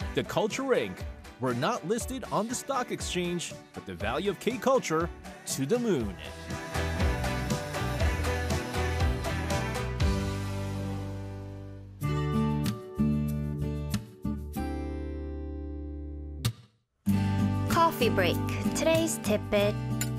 The Culture Inc. We're not listed on the stock exchange, but the value of K-Culture to the moon. Coffee break. Today's tidbit.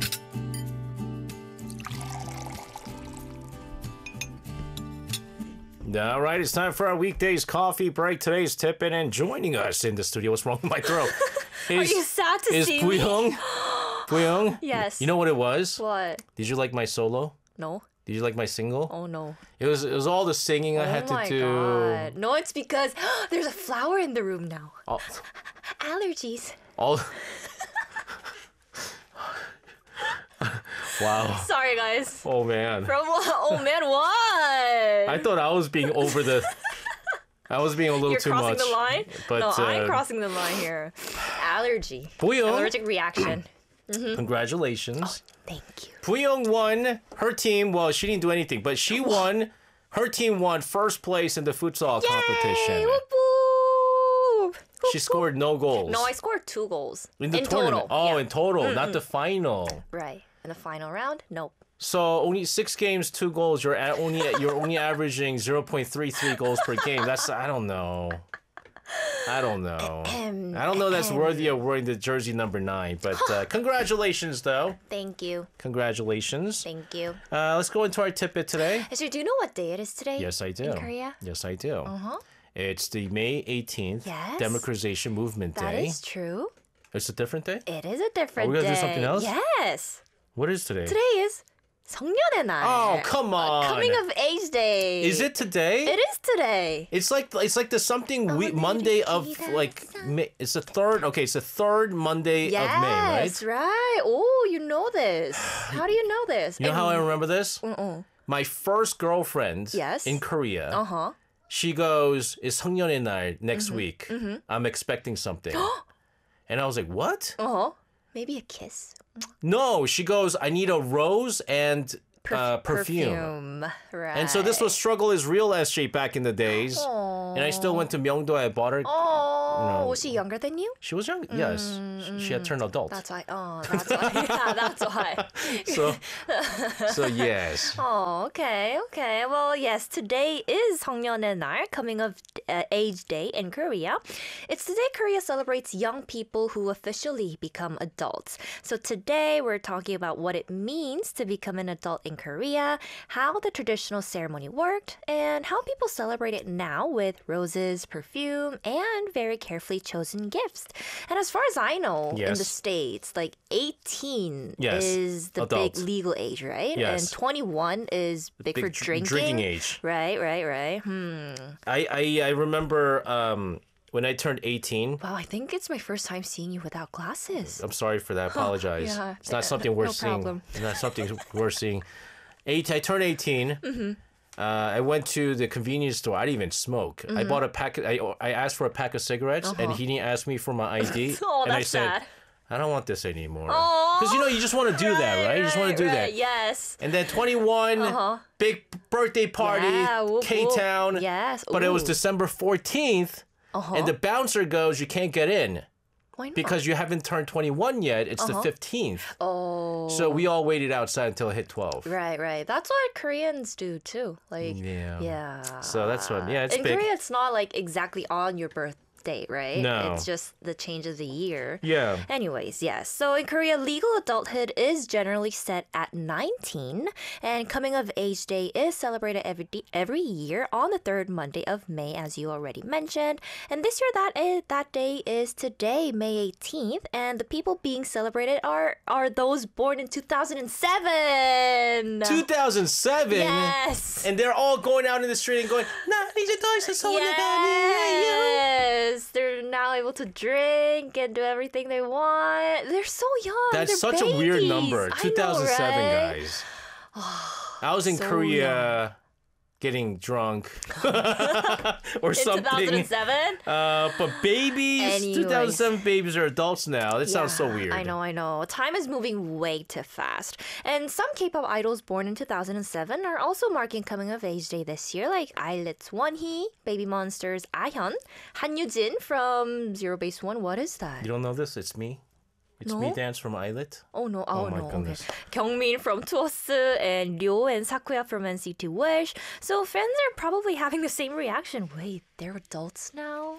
All right, it's time for our weekdays coffee break. Today's tipping and joining us in the studio. What's wrong with my throat? Are you sad to see me? Buyong? Yes. You know what it was? What? Did you like my solo? No. Did you like my single? Oh no. It was all the singing I had to do. Oh my god. No, it's because there's a flower in the room now. All, Allergies. all Wow. Sorry guys. Oh man. Oh man, what? I thought I was being I was being a little You're too crossing much. the line? But, no, I'm crossing the line here. Allergy. Buyong. Allergic reaction. Congratulations. Thank you. Buyong won. Her team, well, she didn't do anything, but she won. Her team won first place in the futsal competition. Yay! Whoop, whoop. She scored no goals. No, I scored 2 goals. in the tournament. total. Oh, Yeah. in total, not the final. Right. In the final round? Nope. So only 6 games, 2 goals. You're only averaging 0.33 goals per game. That's I don't know. I don't know that's worthy of wearing the jersey number 9. But congratulations, though. Thank you. Congratulations. Thank you. Let's go into our tidbit today. So do you know what day it is today? Yes, I do. In Korea? Yes, I do. Uh-huh. It's the May 18th Yes. Democratization Movement That Day. is true. It's a different day? It is a different Are we gonna day. do something else? Yes. What is today? Today is 성년의 날. Oh, come on. Coming of age day. Is it today? It is today. It's like the something Monday of like May, it's the third. Okay, it's the third Monday of May, right? Yes, right. Oh, you know this. How do you know this? You know how I remember this? Uh-uh. My first girlfriend Yes. in Korea. Uh-huh. She goes, "It's 성년의 날 next week. I'm expecting something." And I was like, "What?" Uh-huh. Maybe a kiss. No, she goes, "I need a rose and perfume." Right. And so this was struggle is real SJ back in the days. And I still went to Myeongdo. I bought her. Oh, was she younger than you? She was young. Yes. She had turned adult. That's why. Oh, that's why. Yeah, that's why. So yes. Oh, okay. Well, yes, today is 성년의 날, coming of age day in Korea. It's the day Korea celebrates young people who officially become adults. So today we're talking about what it means to become an adult in Korea, how the traditional ceremony worked, and how people celebrate it now with roses, perfume, and very carefully chosen gifts. And as far as I know, in the Yes. States, like 18 Yes. is the Adult. big legal age, right? Yes. And 21 is big for drinking. Drinking age. Right. I remember when I turned 18. Wow, I think it's my first time seeing you without glasses. I'm sorry for that. I apologize. yeah. It's not something we're No seeing. problem. It's not something we're seeing. I turned 18. I went to the convenience store. I didn't even smoke. I bought a pack. I asked for a pack of cigarettes, and he didn't ask me for my ID. Oh, and I that's said, sad. I don't want this anymore. Oh, Because you just want to do that, right? You just want to do that. Yes. And then 21, big birthday party, Yeah, whoop, K-Town. whoop. Yes. But it was Ooh. December 14th, and the bouncer goes, you can't get in. Why not? Because you haven't turned 21 yet. It's the 15th. Oh. So we all waited outside until it hit 12. Right. That's what Koreans do too. Like, Yeah. yeah. So that's what, it's In big. Korea, it's not like exactly on your birthday, right? No. It's just the change of the year. Yeah. Anyways, yes. So in Korea, legal adulthood is generally set at 19, and coming of age day is celebrated every year on the third Monday of May, as you already mentioned. And this year, that day is today, May 18th, and the people being celebrated are those born in 2007. 2007? Yes. And they're all going out in the street and going, 나 이제 더 이상 서운하지 않아요. Yes, they're now able to drink and do everything they want. They're so young. That's They're such a weird babies. number. I know, 2007, right? guys. I was in So Korea getting drunk or In something. 2007? But babies, Anyways. 2007 babies are adults now. That sounds so weird. I know. Time is moving way too fast. And some K-pop idols born in 2007 are also marking coming of age day this year, like Islet's Wonhee, Baby Monster's Ahyun, Han Yujin from Zero Base One. What is that? You don't know this? It's me. It's me No? dance from Islet. Oh no, my no. goodness. Okay. Kyungmin from Tuosu and Ryo and Sakuya from NCT Wish. So fans are probably having the same reaction. Wait, they're adults now?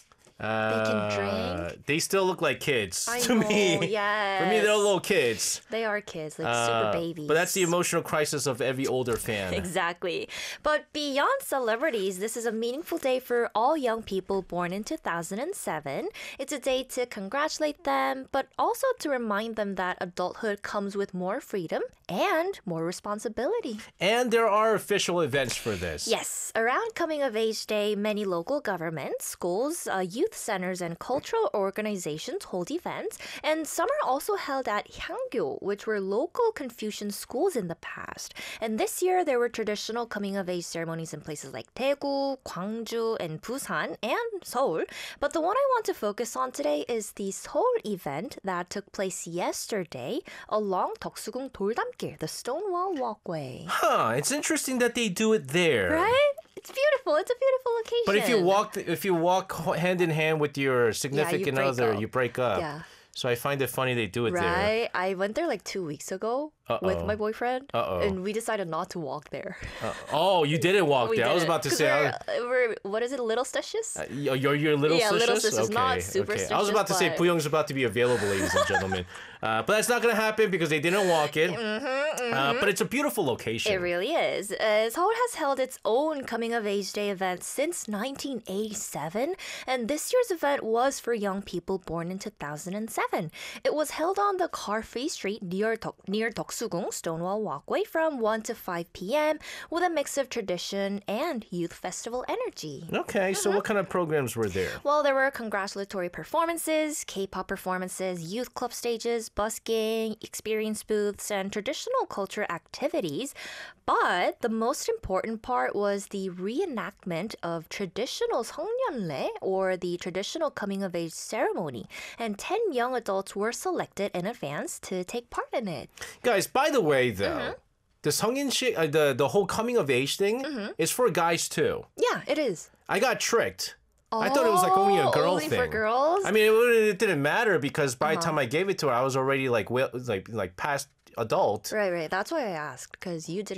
can drink? They still look like kids I to know, me. yes. For me, they're little kids. They are kids, like super babies. But that's the emotional crisis of every older fan. Exactly. But beyond celebrities, this is a meaningful day for all young people born in 2007. It's a day to congratulate them, but also to remind them that adulthood comes with more freedom and more responsibility. And there are official events for this. Yes, around Coming of Age Day, many local governments, schools, youth centers, and cultural organizations hold events. And some are also held at Hangyo, which were local Confucian schools in the past. And this year, there were traditional coming of age ceremonies in places like Daegu, Gwangju, and Busan, and Seoul. But the one I want to focus on today is the Seoul event that took place yesterday along Deoksugung Doldamgil, the Stonewall Walkway. Huh, it's interesting that they do it there. Right? It's beautiful. It's a beautiful location. But if you walk hand in hand with your significant break other, up. you break up. Yeah. So I find it funny they do it there. Right? I went there like 2 weeks ago with Uh-oh. my boyfriend. Uh-oh. And we decided not to walk there. Oh, you didn't walk We there. I was didn't, about to 'cause say. we're what is it, Little Stitches? You're little Yeah, sisters? Little Sisters, okay, not Super okay. I was Stitches, about to say but- Puyong's about to be available, ladies and gentlemen. But that's not going to happen because they didn't walk it. But it's a beautiful location. It really is. Seoul has held its own Coming of Age Day event since 1987, and this year's event was for young people born in 2007. It was held on the car-free street near Deoksugung Stonewall Walkway from 1 to 5 p.m. with a mix of tradition and youth festival energy. Okay, so what kind of programs were there? Well, there were congratulatory performances, K-pop performances, youth club stages, busking, experience booths, and traditional culture activities. But the most important part was the reenactment of traditional 성년례, or the traditional coming-of-age ceremony. And 10 young adults were selected in advance to take part in it. Guys, by the way, though, the 성인식, the whole coming of age thing is for guys too. Yeah, it is. I got tricked. I thought it was like only a girl only thing. for girls? I mean, it didn't matter because by the time I gave it to her, I was already like past adult. Right. That's why I asked, because you didn't